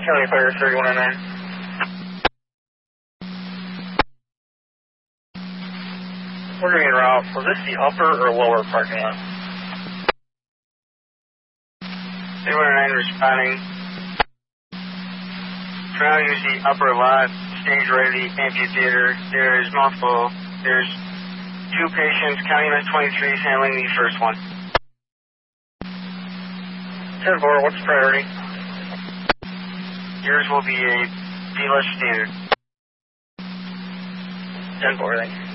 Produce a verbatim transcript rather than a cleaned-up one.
County Fire three one nine. We're going to route. Was this the upper or lower parking lot? three one nine responding. Trying to use the upper lot, stage ready amphitheater. There's multiple, there's two patients, County M S twenty-three is handling the first one. ten four, what's the priority? Yours will be a D L S standard. ten four, thanks.